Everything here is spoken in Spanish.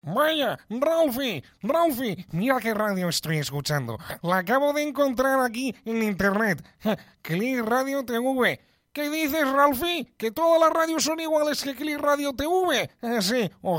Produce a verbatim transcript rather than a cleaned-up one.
Vaya, Ralphie, Ralphie, mira qué radio estoy escuchando. La acabo de encontrar aquí en internet. Click Radio T V. ¿Qué dices, Ralphie? ¿Que todas las radios son iguales que Click Radio T V? Eh, sí,